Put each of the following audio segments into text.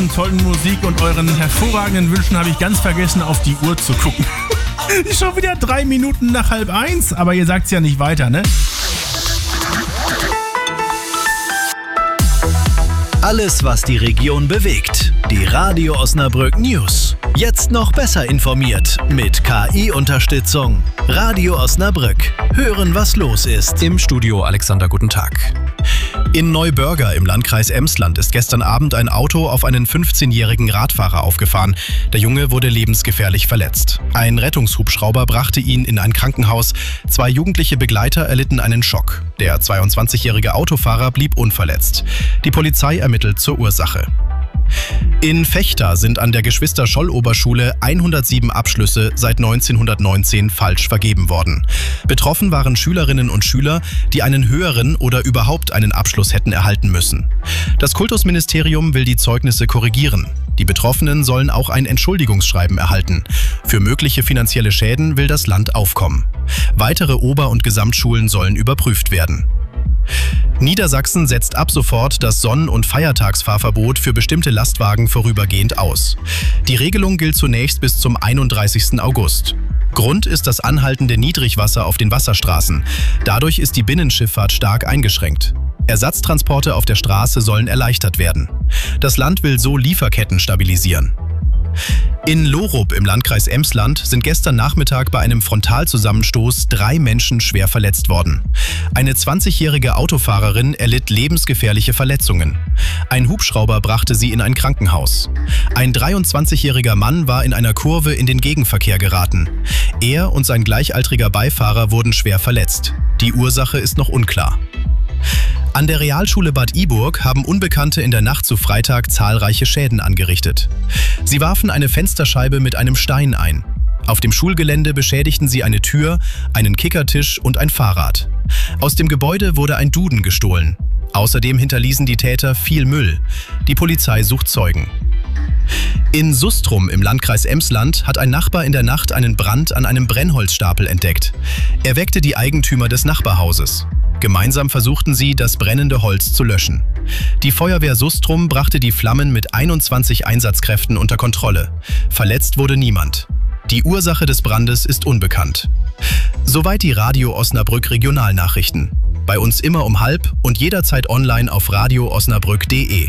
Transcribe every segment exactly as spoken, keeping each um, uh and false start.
ganzen tollen Musik und euren hervorragenden Wünschen habe ich ganz vergessen, auf die Uhr zu gucken. Ist schon wieder drei Minuten nach halb eins, aber ihr sagt's ja nicht weiter, ne? Alles, was die Region bewegt. Die Radio Osnabrück News. Jetzt noch besser informiert mit K I-Unterstützung. Radio Osnabrück. Hören, was los ist. Im Studio Alexander, guten Tag. In Neubörger im Landkreis Emsland ist gestern Abend ein Auto auf einen fünfzehnjährigen Radfahrer aufgefahren. Der Junge wurde lebensgefährlich verletzt. Ein Rettungshubschrauber brachte ihn in ein Krankenhaus. Zwei jugendliche Begleiter erlitten einen Schock. Der zweiundzwanzigjährige Autofahrer blieb unverletzt. Die Polizei ermittelt zur Ursache. In Vechta sind an der Geschwister-Scholl-Oberschule hundertsieben Abschlüsse seit neunzehnhundertneunzehn falsch vergeben worden. Betroffen waren Schülerinnen und Schüler, die einen höheren oder überhaupt einen Abschluss hätten erhalten müssen. Das Kultusministerium will die Zeugnisse korrigieren. Die Betroffenen sollen auch ein Entschuldigungsschreiben erhalten. Für mögliche finanzielle Schäden will das Land aufkommen. Weitere Ober- und Gesamtschulen sollen überprüft werden. Niedersachsen setzt ab sofort das Sonn- und Feiertagsfahrverbot für bestimmte Lastwagen vorübergehend aus. Die Regelung gilt zunächst bis zum einunddreißigsten August. Grund ist das anhaltende Niedrigwasser auf den Wasserstraßen. Dadurch ist die Binnenschifffahrt stark eingeschränkt. Ersatztransporte auf der Straße sollen erleichtert werden. Das Land will so Lieferketten stabilisieren. In Lorup im Landkreis Emsland sind gestern Nachmittag bei einem Frontalzusammenstoß drei Menschen schwer verletzt worden. Eine zwanzigjährige Autofahrerin erlitt lebensgefährliche Verletzungen. Ein Hubschrauber brachte sie in ein Krankenhaus. Ein dreiundzwanzigjähriger Mann war in einer Kurve in den Gegenverkehr geraten. Er und sein gleichaltriger Beifahrer wurden schwer verletzt. Die Ursache ist noch unklar. An der Realschule Bad Iburg haben Unbekannte in der Nacht zu Freitag zahlreiche Schäden angerichtet. Sie warfen eine Fensterscheibe mit einem Stein ein. Auf dem Schulgelände beschädigten sie eine Tür, einen Kickertisch und ein Fahrrad. Aus dem Gebäude wurde ein Duden gestohlen. Außerdem hinterließen die Täter viel Müll. Die Polizei sucht Zeugen. In Sustrum im Landkreis Emsland hat ein Nachbar in der Nacht einen Brand an einem Brennholzstapel entdeckt. Er weckte die Eigentümer des Nachbarhauses. Gemeinsam versuchten sie, das brennende Holz zu löschen. Die Feuerwehr Sustrum brachte die Flammen mit einundzwanzig Einsatzkräften unter Kontrolle. Verletzt wurde niemand. Die Ursache des Brandes ist unbekannt. Soweit die Radio Osnabrück Regionalnachrichten. Bei uns immer um halb und jederzeit online auf radio osnabrück punkt de.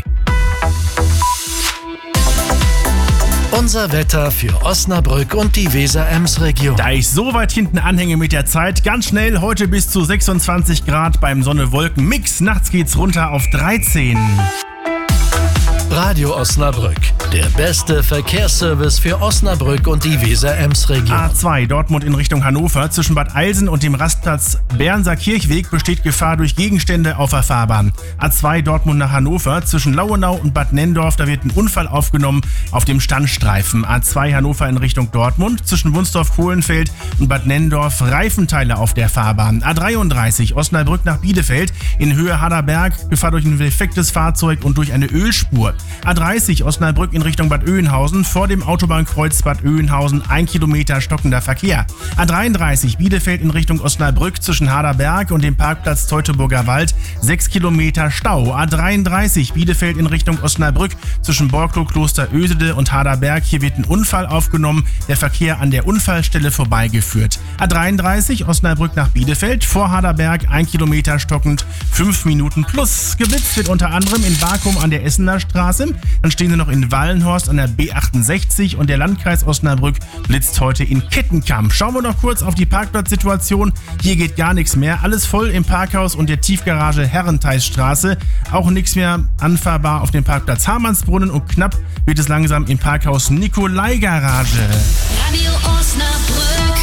Unser Wetter für Osnabrück und die Weser-Ems-Region. Da ich so weit hinten anhänge mit der Zeit, ganz schnell heute bis zu sechsundzwanzig Grad beim Sonne-Wolken-Mix. Nachts geht's runter auf dreizehn. Radio Osnabrück, der beste Verkehrsservice für Osnabrück und die Weser-Ems-Region. A zwei Dortmund in Richtung Hannover. Zwischen Bad Eilsen und dem Rastplatz Bernser Kirchweg besteht Gefahr durch Gegenstände auf der Fahrbahn. A zwei Dortmund nach Hannover. Zwischen Lauenau und Bad Nenndorf, da wird ein Unfall aufgenommen auf dem Standstreifen. A zwei Hannover in Richtung Dortmund. Zwischen Wunsdorf-Kohlenfeld und Bad Nenndorf Reifenteile auf der Fahrbahn. A dreiunddreißig Osnabrück nach Bielefeld in Höhe Haderberg. Gefahr durch ein defektes Fahrzeug und durch eine Ölspur. A dreißig Osnabrück in Richtung Bad Oeynhausen, vor dem Autobahnkreuz Bad Oeynhausen, ein Kilometer stockender Verkehr. A dreiunddreißig Bielefeld in Richtung Osnabrück zwischen Haderberg und dem Parkplatz Teutoburger Wald, sechs Kilometer Stau. A dreiunddreißig Bielefeld in Richtung Osnabrück zwischen Borklow, Kloster Ösede und Haderberg, hier wird ein Unfall aufgenommen, der Verkehr an der Unfallstelle vorbeigeführt. A dreiunddreißig Osnabrück nach Bielefeld, vor Haderberg, ein Kilometer stockend, fünf Minuten plus. Geblitzt wird unter anderem in Bakum an der Essener Straße. Dann stehen sie noch in Wallenhorst an der B achtundsechzig und der Landkreis Osnabrück blitzt heute in Kettenkamp. Schauen wir noch kurz auf die Parkplatzsituation. Hier geht gar nichts mehr. Alles voll im Parkhaus und der Tiefgarage Herrentheisstraße. Auch nichts mehr anfahrbar auf dem Parkplatz Hamannsbrunnen und knapp wird es langsam im Parkhaus Nikolai-Garage. Radio Osnabrück.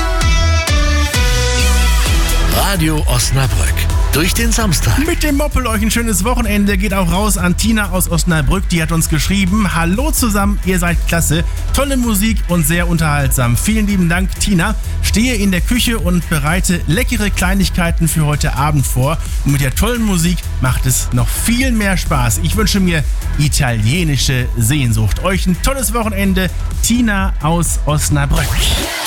Radio Osnabrück. Durch den Samstag. Mit dem Moppel euch ein schönes Wochenende geht auch raus an Tina aus Osnabrück. Die hat uns geschrieben: Hallo zusammen, ihr seid klasse. Tolle Musik und sehr unterhaltsam. Vielen lieben Dank, Tina. Stehe in der Küche und bereite leckere Kleinigkeiten für heute Abend vor. Und mit der tollen Musik macht es noch viel mehr Spaß. Ich wünsche mir italienische Sehnsucht. Euch ein tolles Wochenende. Tina aus Osnabrück.